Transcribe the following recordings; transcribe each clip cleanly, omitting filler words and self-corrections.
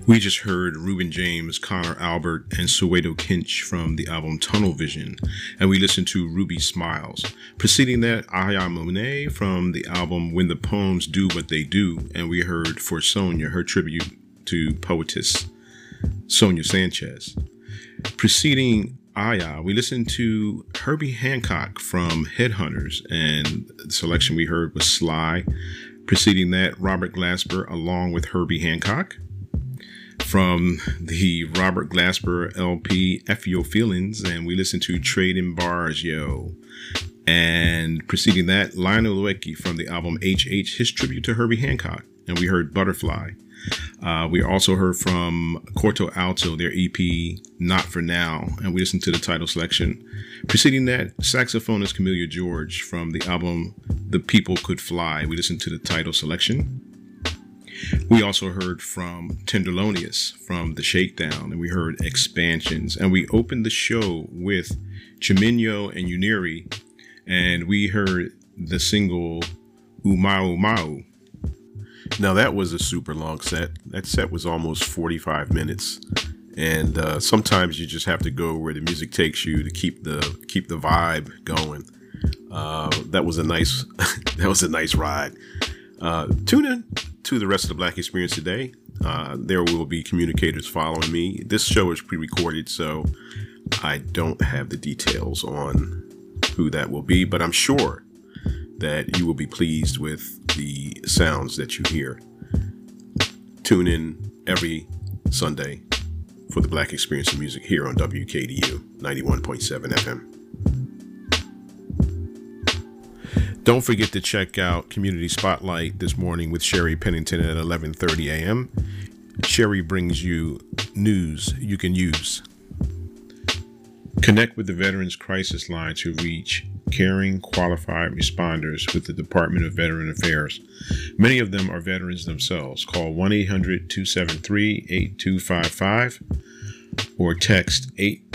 We just heard Reuben James, Connor Albert, and Soweto Kinch from the album Tunnel Vision, and we listened to Ruby Smiles. Preceding that, Aya Monet from the album When the Poems Do What They Do, and we heard For Sonia, her tribute to poetess Sonia Sanchez. Preceding Aya, we listened to Herbie Hancock from Headhunters, and the selection we heard was Sly. Preceding that, Robert Glasper along with Herbie Hancock. From the Robert Glasper LP, F Your Feelings, and we listened to Trading Bars, Yo. And preceding that, Lionel Loecki from the album HH, his tribute to Herbie Hancock, and we heard Butterfly. We also heard from Corto Alto, their EP, Not For Now, and we listened to the title selection. Preceding that, saxophonist Camelia George from the album The People Could Fly, we listened to the title selection. We also heard from Tenderlonious from The Shakedown, and we heard Expansions. And we opened the show with Chiminyo and Uniri, and we heard the single Umau Mau. Now that was a super long set. That set was almost 45 minutes. And sometimes you just have to go where the music takes you to keep the vibe going. That was a nice ride. Tune in to the rest of the Black Experience today. There will be communicators following me. This show is pre-recorded, so I don't have the details on who that will be, but I'm sure that you will be pleased with the sounds that you hear. Tune in every Sunday for the Black Experience of Music here on WKDU 91.7 FM. Don't forget to check out Community Spotlight this morning with Sherry Pennington at 11:30 a.m. Sherry brings you news you can use. Connect with the Veterans Crisis Line to reach caring, qualified responders with the Department of Veteran Affairs. Many of them are veterans themselves. Call 1-800-273-8255 or text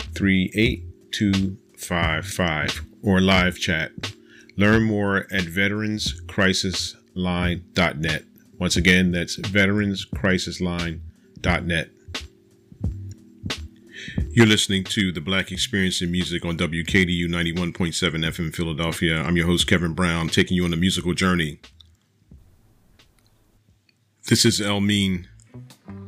838-255 or live chat. Learn more at veteranscrisisline.net. Once again, that's veteranscrisisline.net. You're listening to the Black Experience in Music on WKDU 91.7 FM Philadelphia. I'm your host, Kevin Brown, taking you on a musical journey. This is El Mean.